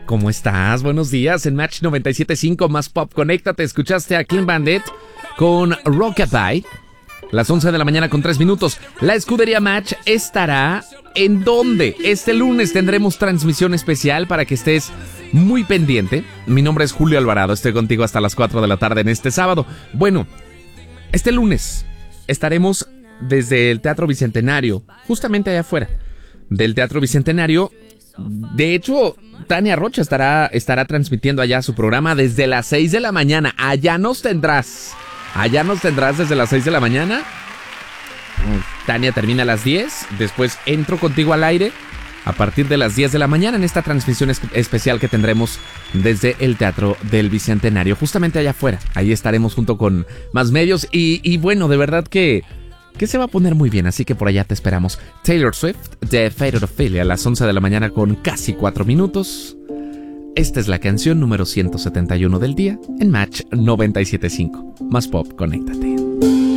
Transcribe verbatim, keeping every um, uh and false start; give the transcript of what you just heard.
¿Cómo estás? Buenos días. En Match noventa y siete punto cinco más Pop. Conéctate. Escuchaste a Clean Bandit con Rockabye. Las once de la mañana con tres minutos. La escudería Match estará ¿en dónde? Este lunes tendremos transmisión especial para que estés muy pendiente. Mi nombre es Julio Alvarado. Estoy contigo hasta las cuatro de la tarde en este sábado. Bueno, este lunes estaremos desde el Teatro Bicentenario, justamente allá afuera del Teatro Bicentenario. De hecho, Tania Rocha estará, estará transmitiendo allá su programa desde las seis de la mañana. Allá nos tendrás. Allá nos tendrás desde las seis de la mañana. Tania termina a las diez. Después entro contigo al aire a partir de las diez de la mañana en esta transmisión es- especial que tendremos desde el Teatro del Bicentenario, justamente allá afuera. Ahí estaremos junto con más medios. Y, y bueno, de verdad que... que se va a poner muy bien, así que por allá te esperamos. Taylor Swift de Faded Ophelia a las once de la mañana con casi cuatro minutos. Esta es la canción número ciento setenta y uno del día en Match noventa y siete punto cinco. Más Pop, conéctate.